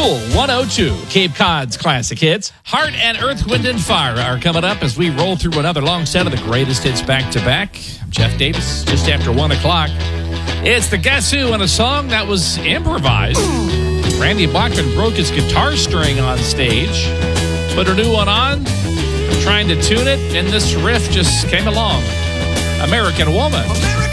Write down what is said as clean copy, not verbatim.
Cool 102, Cape Cod's classic hits. Heart and Earth, Wind, and Fire are coming up as we roll through another long set of the greatest hits back-to-back. I'm Jeff Davis, just after 1 o'clock. It's the Guess Who and a song that was improvised. Randy Bachman broke his guitar string on stage, put a new one on, trying to tune it, and this riff just came along. American Woman.